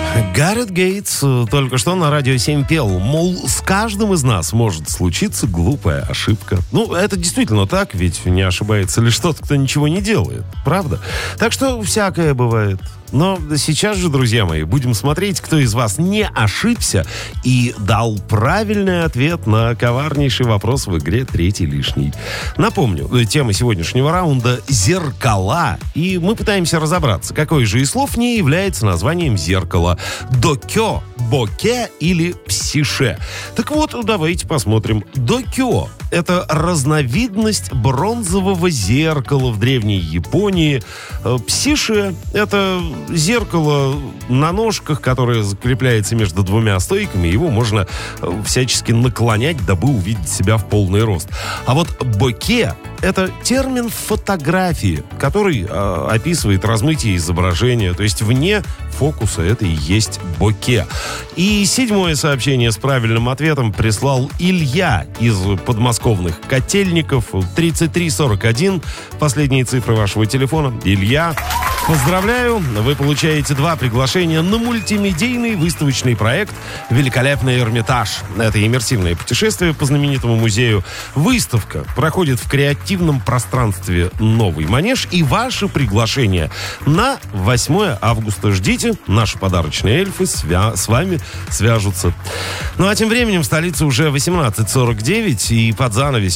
Гаррет Гейтс только что на Радио 7 пел, мол, с каждым из нас может случиться глупая ошибка. Ну, это действительно так, ведь не ошибается лишь тот, кто ничего не делает, правда? Так что всякое бывает. Но сейчас же, друзья мои, будем смотреть, кто из вас не ошибся и дал правильный ответ на коварнейший вопрос в игре «Третий лишний». Напомню, тема сегодняшнего раунда — зеркала. И мы пытаемся разобраться, какой же из слов не является названием зеркала. Докё, боке или псише. Так вот, давайте посмотрим. Докё — это разновидность бронзового зеркала в Древней Японии. Псише — это зеркало на ножках, которое закрепляется между двумя стойками. Его можно всячески наклонять, дабы увидеть себя в полный рост. А вот боке — это термин фотографии, который описывает размытие изображения. То есть вне фокуса это и есть боке. И 7-е сообщение с правильным ответом прислал Илья из подмосковных Котельников. 3341. Последние цифры вашего телефона. Илья, поздравляю! Вы получаете 2 приглашения на мультимедийный выставочный проект «Великолепный Эрмитаж». Это иммерсивное путешествие по знаменитому музею. Выставка проходит в креативном пространстве «Новый Манеж». И ваше приглашение на 8 августа. Ждите, наши подарочные эльфы с вами свяжутся. Ну а тем временем в столице уже 18:49, и под занавес